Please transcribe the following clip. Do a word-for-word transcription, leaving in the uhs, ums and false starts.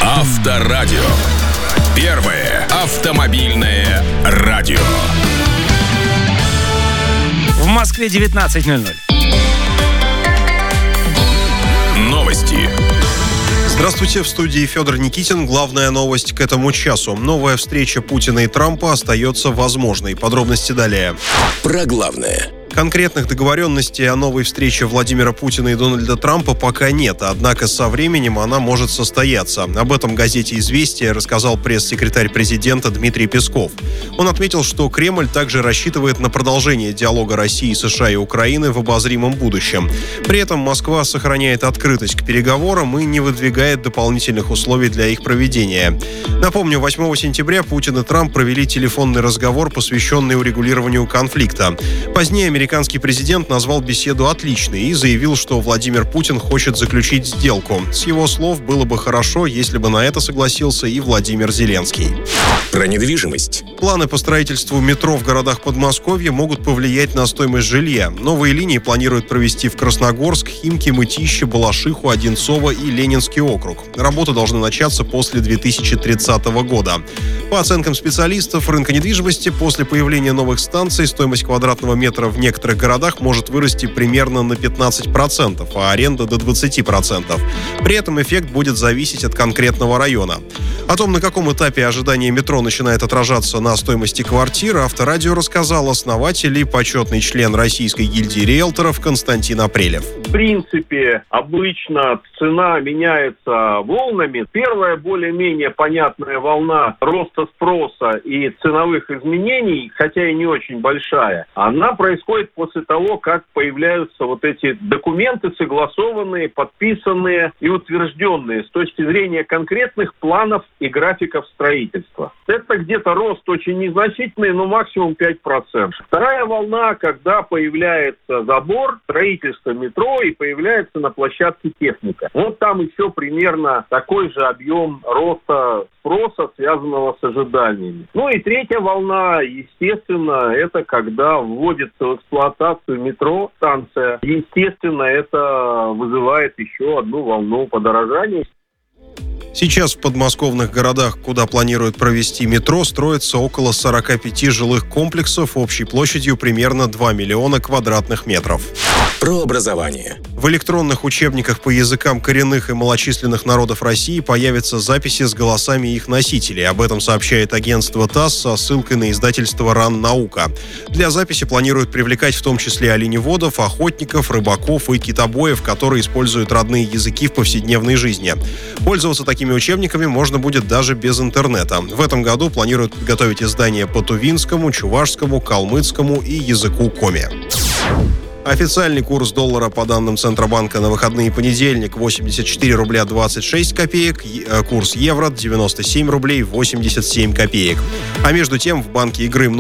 Авторадио. Первое автомобильное радио. В Москве девятнадцать ноль ноль. Новости. Здравствуйте, в студии Федор Никитин. Главная новость к этому часу. Новая встреча Путина и Трампа остается возможной. Подробности далее. Про главное. Конкретных договоренностей о новой встрече Владимира Путина и Дональда Трампа пока нет, однако со временем она может состояться. Об этом газете «Известия» рассказал пресс-секретарь президента Дмитрий Песков. Он отметил, что Кремль также рассчитывает на продолжение диалога России, США и Украины в обозримом будущем. При этом Москва сохраняет открытость к переговорам и не выдвигает дополнительных условий для их проведения. Напомню, восьмого сентября Путин и Трамп провели телефонный разговор, посвященный урегулированию конфликта. Позднее американский президент назвал беседу отличной и заявил, что Владимир Путин хочет заключить сделку. С его слов, было бы хорошо, если бы на это согласился и Владимир Зеленский. Про недвижимость. Планы по строительству метро в городах Подмосковья могут повлиять на стоимость жилья. Новые линии планируют провести в Красногорск, Химки, Мытищи, Балашиху, Одинцово и Ленинский округ. Работы должны начаться после две тысячи тридцатого года. По оценкам специалистов рынка недвижимости, после появления новых станций стоимость квадратного метра в некоторых городах может вырасти примерно на пятнадцать процентов, а аренда до двадцать процентов. При этом эффект будет зависеть от конкретного района. О том, на каком этапе ожидание метро начинает отражаться на стоимости квартир, Авторадио рассказал основатель и почетный член Российской гильдии риэлторов Константин Апрелев. В принципе, обычно цена меняется волнами. Первая более-менее понятная волна роста спроса и ценовых изменений, хотя и не очень большая, она происходит после того, как появляются вот эти документы, согласованные, подписанные и утвержденные с точки зрения конкретных планов и графиков строительства. Это где-то рост очень незначительный, но максимум пять процентов. Вторая волна, когда появляется забор, строительство метро и появляется на площадке техника. Вот там еще примерно такой же объем роста спроса, связанного с ожиданиями. Ну и третья волна, естественно, это когда вводится в эксплуатацию метро, станция. Естественно, это вызывает еще одну волну подорожания. Сейчас в подмосковных городах, куда планируют провести метро, строится около сорок пять жилых комплексов общей площадью примерно два миллиона квадратных метров. Про образование. В электронных учебниках по языкам коренных и малочисленных народов России появятся записи с голосами их носителей. Об этом сообщает агентство ТАСС со ссылкой на издательство РАН Наука. Для записи планируют привлекать в том числе оленеводов, охотников, рыбаков и китобоев, которые используют родные языки в повседневной жизни. Пользоваться такими учебниками можно будет даже без интернета. В этом году планируют подготовить издания по тувинскому, чувашскому, калмыцкому и языку коми. Официальный курс доллара по данным Центробанка на выходные понедельник восемьдесят четыре рубля двадцать шесть копеек, курс евро девяносто семь рублей восемьдесят семь копеек. А между тем в банке игры